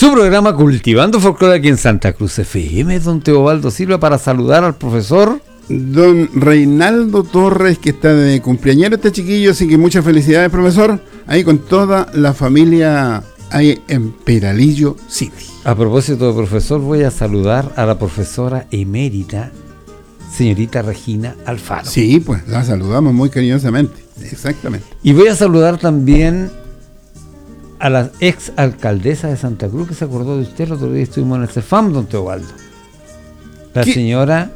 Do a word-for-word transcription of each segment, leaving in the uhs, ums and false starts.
Su programa Cultivando Folclore aquí en Santa Cruz F M, don Teobaldo Silva, para saludar al profesor don Reinaldo Torres, que está de cumpleañero este chiquillo, así que muchas felicidades, profesor, ahí con toda la familia ahí en Peralillo City. A propósito de profesor, voy a saludar a la profesora emérita, señorita Regina Alfaro. Sí, pues la saludamos muy cariñosamente, exactamente. Y voy a saludar también a la ex alcaldesa de Santa Cruz, que se acordó de usted. El otro día estuvimos en el CEFAM, don Teobaldo. La ¿Qué? señora...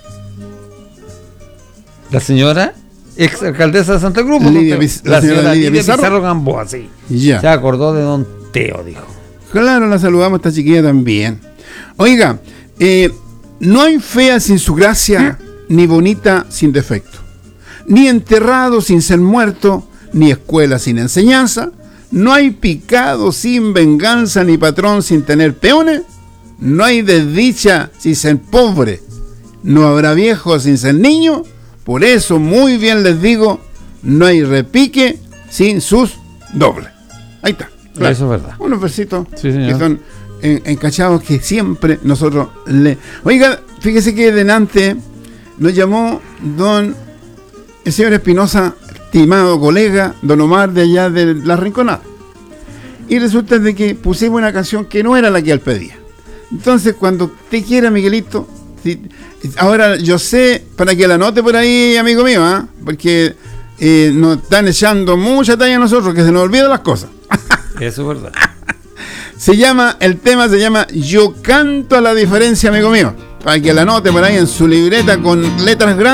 La señora ex alcaldesa de Santa Cruz. Lidia, la, la señora Lidia Pizarro, Pizarro Gamboa, sí. Ya. Se acordó de don Teo, dijo. Claro, la saludamos a esta chiquilla también. Oiga, eh, no hay fea sin su gracia, ¿Eh? ni bonita sin defecto, ni enterrado sin ser muerto, ni escuela sin enseñanza. No hay picado sin venganza, ni patrón sin tener peones. No hay desdicha sin ser pobre. No habrá viejo sin ser niño. Por eso, muy bien les digo, no hay repique sin sus dobles. Ahí está. Claro. Eso es verdad. Unos versitos sí, que son en, encachados que siempre nosotros le... Oiga, fíjese que delante nos llamó don el señor Espinosa, estimado colega, don Omar de allá de La Rinconada. Y resulta de que pusimos una canción que no era la que él pedía. Entonces, cuando usted quiera, Miguelito, si, ahora yo sé, para que la anote por ahí, amigo mío, ¿eh? porque eh, nos están echando mucha talla a nosotros, que se nos olvidan las cosas. Eso es verdad. Se llama, el tema se llama Yo canto a la diferencia, amigo mío, para que la anote por ahí en su libreta con letras grandes.